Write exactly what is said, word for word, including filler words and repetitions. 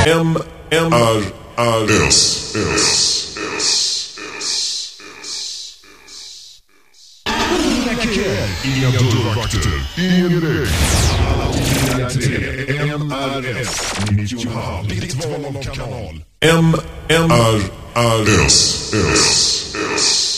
M M R R S S S. Inga dörrvakter, ingen väg. M R S nittiohalv, ditt val av kanal. M M R R S S S.